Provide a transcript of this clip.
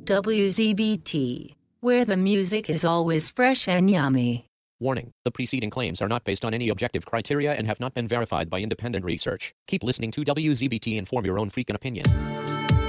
WZBT, where the music is always fresh and yummy. Warning, the preceding claims are not based on any objective criteria and have not been verified by independent research. Keep listening to WZBT and form your own freaking opinion.